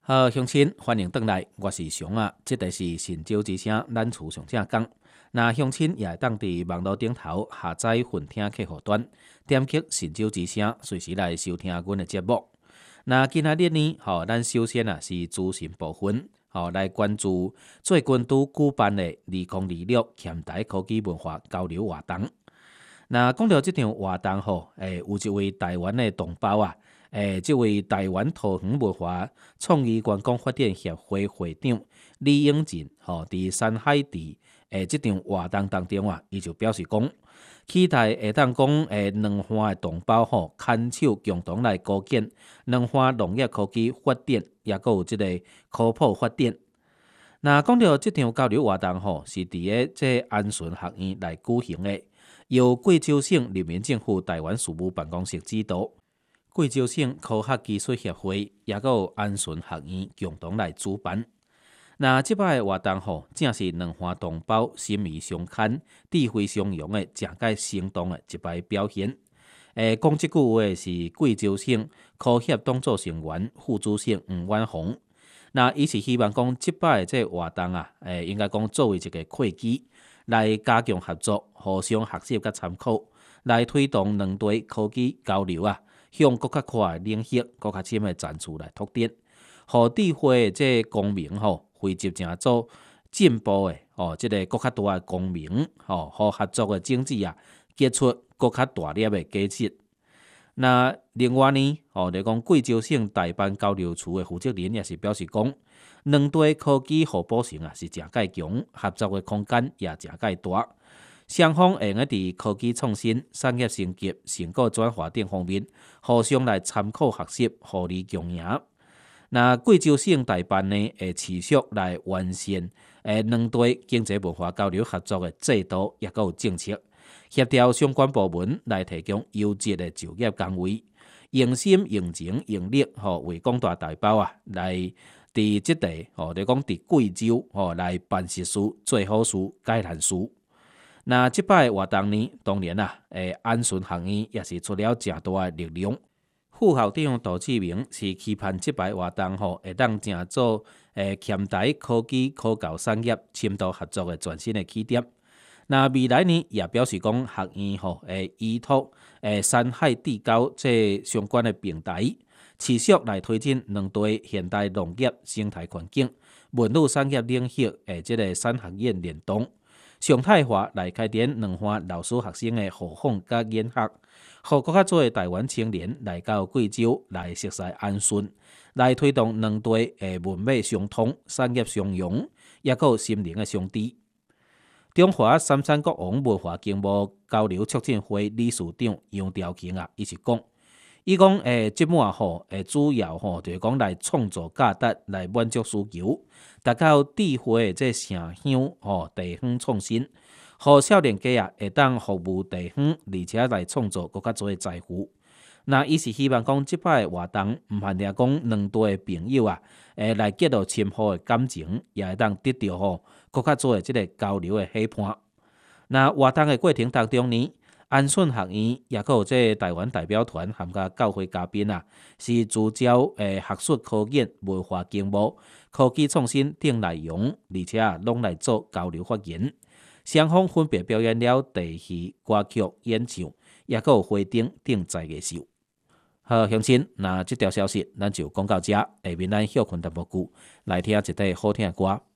好，乡亲，欢迎回来，我是熊啊。这个是神州之声咱厝上正讲。那乡亲也会当伫网络顶头下载混听客户端，点击神州之声，随时来收听阮的节目。那今仔日呢，咱首先是资讯部分，来关注最近都举办的2026咸台科技文化交流活动。那讲到这场活动有一位台湾的同胞啊。这位台湾桃园文化创意观光发展协会会长李永进，伫山海地这场活动当中啊，伊就表示讲，期待会当讲两岸的同胞牵手共同来构建两岸农业科技发展，也有这个科普发展。那讲到这场交流活动是伫个这安顺学院来举行的，由贵州省人民政府台湾事务办公室指导。贵州省科学技术协会也有安顺学院共同来主办。那即摆的活动正是两岸同胞心意相牵、智慧相融的正解生动的一摆表现。讲即句话是贵州省科协董座成员、副主席黄婉虹。那伊是希望讲即摆的这活动应该讲作为一个契机，来加强合作、互相学习甲参考，来推动两地科技交流向更较宽的领域、更较深的层次来拓展，互智慧的这公民汇集成做进步的这个更较大的公民互合作的经济结出更较大粒的价值。那另外呢，就讲贵州省代办交流处的负责人也是表示讲，两地科技互补性是真介强，合作的空间也真介大。双方会用伫科技创新、产业升级、成果转化等方面，互相来参考学习，互利共赢。那贵州省代办呢，会持续来完善两地经济文化交流合作的制度，也有政策，协调相关部门来提供优质的就业岗位，用心、用情、用力，为广大同胞来伫即地，就讲伫贵州来办实事、做好事、解难事。那即摆活动呢，当然安顺学院也是出了正大的力量。副校长杜志明是期盼即摆活动会当成做咸台科技科教产业深度合作的全新的起点。那未来呢，也表示讲学院会依托山海地沟这相关的平台，持续来推进两地现代农业生态环境、文旅产业领域这个产学研联动。常态化来开展两岸老师学生的互访甲研学，互更较多的台湾青年来到贵州来熟悉安顺，来推动两地文美相通、产业相融，也有心灵的相知。中华三山国王文化经贸交流促进会理事长杨兆庆伊是讲。伊讲即满主要就是讲来创造价值，来满足需求，达到智慧的这城乡地方创新，互少年家会当服务地方，而且来创造更较多的财富。那伊是希望讲即摆的活动，毋限定讲两地的朋友来结落深厚的感情，也会当得到更较多的即个交流的伙伴。那活动的过程当中呢？安顺学院也有这台湾代表团含甲教会嘉宾是聚焦学术科研、文化经贸、科技创新等内容，而且拢来做交流发言。双方分别表演了地戏、歌曲、演唱，也有花灯等在艺术。好，乡亲，那这条消息咱就讲到这，下面咱休困淡薄久，来听一段好听的歌。